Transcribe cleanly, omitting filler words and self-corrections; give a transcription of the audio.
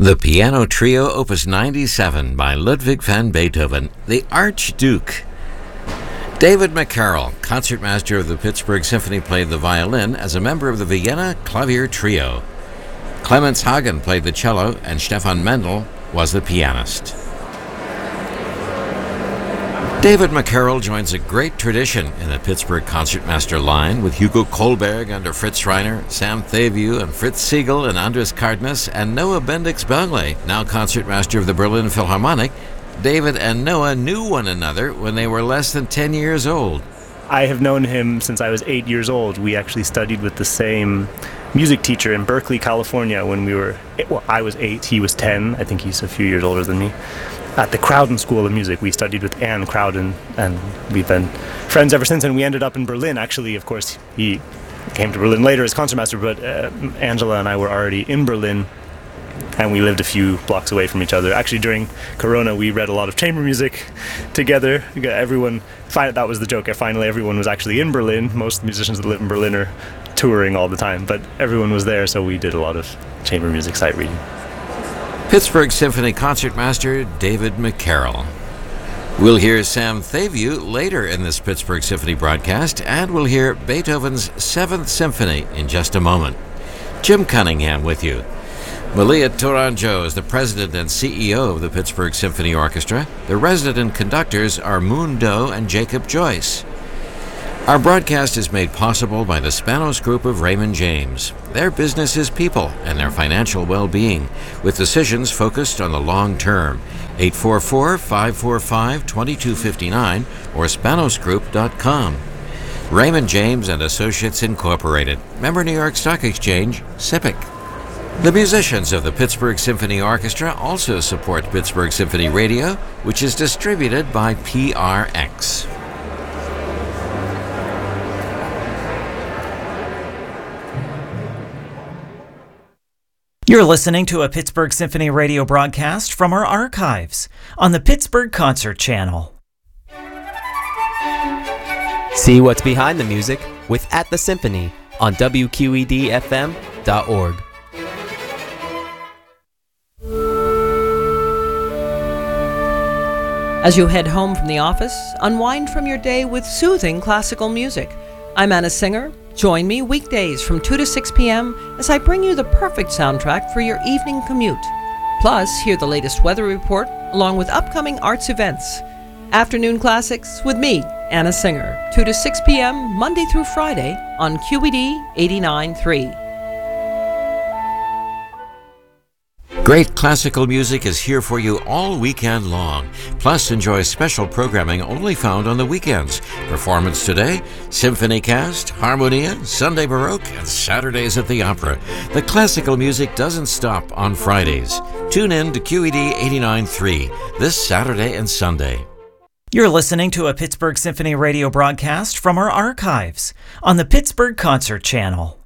The Piano Trio, Opus 97 by Ludwig van Beethoven, the Archduke. David McCarroll, concertmaster of the Pittsburgh Symphony, played the violin as a member of the Vienna Clavier Trio. Clemens Hagen played the cello, and Stefan Mendel was the pianist. David McCarroll joins a great tradition in the Pittsburgh concertmaster line with Hugo Kohlberg under Fritz Schreiner, Sam Thavieu and Fritz Siegel and Andres Cardenas, and Noah Bendix-Bentley, now concertmaster of the Berlin Philharmonic. David and Noah knew one another when they were less than 10 years old. I have known him since I was 8 years old. We actually studied with the same music teacher in Berkeley, California when we were, I was 8, he was 10. I think he's a few years older than me. At the Crowden School of Music, we studied with Anne Crowden, and we've been friends ever since, and we ended up in Berlin. Actually, of course, he came to Berlin later as concertmaster, but Angela and I were already in Berlin, and we lived a few blocks away from each other. Actually, during Corona, we read a lot of chamber music together. That was the joke. Finally, everyone was actually in Berlin. Most musicians that live in Berlin are touring all the time, but everyone was there, so we did a lot of chamber music sight reading. Pittsburgh Symphony concertmaster David McCarroll. We'll hear Sam Thavieu later in this Pittsburgh Symphony broadcast, and we'll hear Beethoven's 7th Symphony in just a moment. Jim Cunningham with you. Malia Tourangeau is the president and CEO of the Pittsburgh Symphony Orchestra. The resident conductors are Moon Doe and Jacob Joyce. Our broadcast is made possible by the Spanos Group of Raymond James. Their business is people and their financial well-being, with decisions focused on the long term. 844-545-2259 or spanosgroup.com. Raymond James and Associates Incorporated. Member New York Stock Exchange, SIPC. The musicians of the Pittsburgh Symphony Orchestra also support Pittsburgh Symphony Radio, which is distributed by PRX. You're listening to a Pittsburgh Symphony Radio broadcast from our archives on the Pittsburgh Concert Channel. See what's behind the music with At the Symphony on WQEDFM.org. As you head home from the office, unwind from your day with soothing classical music. I'm Anna Singer. Join me weekdays from 2 to 6 p.m. as I bring you the perfect soundtrack for your evening commute. Plus, hear the latest weather report along with upcoming arts events. Afternoon Classics with me, Anna Singer, 2 to 6 p.m. Monday through Friday on QED 89.3. Great classical music is here for you all weekend long. Plus, enjoy special programming only found on the weekends. Performance Today, Symphony Cast, Harmonia, Sunday Baroque, and Saturdays at the Opera. The classical music doesn't stop on Fridays. Tune in to QED 89.3 this Saturday and Sunday. You're listening to a Pittsburgh Symphony Radio broadcast from our archives on the Pittsburgh Concert Channel.